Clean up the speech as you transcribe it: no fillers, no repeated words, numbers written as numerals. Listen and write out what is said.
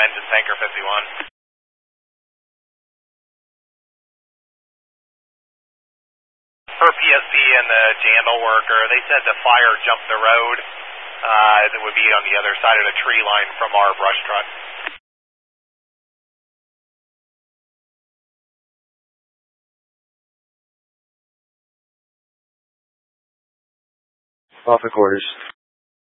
engine tanker 51. For PSP and the Jandal worker, they said the fire jumped the road. That would be on the other side of the tree line from our brush truck. Office quarters.